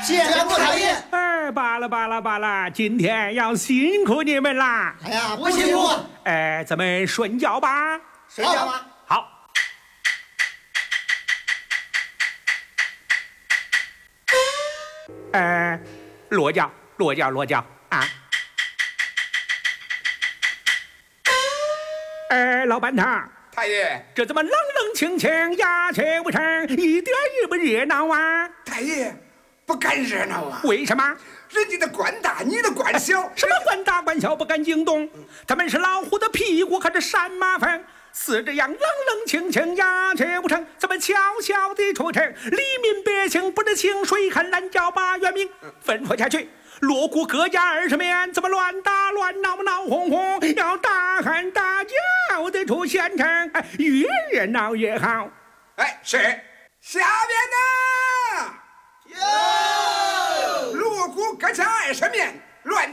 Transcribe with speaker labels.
Speaker 1: 见过讨厌。
Speaker 2: 哎，罢了，今天要辛苦你们啦。
Speaker 1: 哎呀，不辛苦。
Speaker 2: 哎，咱们顺觉吧。
Speaker 1: 睡觉吗？
Speaker 2: 好。落脚啊！老板他。
Speaker 3: 太爷，
Speaker 2: 这怎么冷冷清清、鸦雀无声，一点也不热闹啊？
Speaker 3: 太爷，不敢热闹啊！
Speaker 2: 为什么？
Speaker 3: 人家的官大，你的官小。
Speaker 2: 什么官大官小不敢惊动？他们是老虎的屁股还是山马粪？是这样冷冷清清、鸦雀无声，怎么悄悄地出城？黎民百姓不得清水看懒觉，把原命吩咐下去。锣鼓各家20面，怎么乱打乱闹闹哄哄？要大喊大叫得出县城，越热闹越好。
Speaker 3: 哎，是下边呢？
Speaker 1: 哟，
Speaker 3: 锣鼓各家20面，乱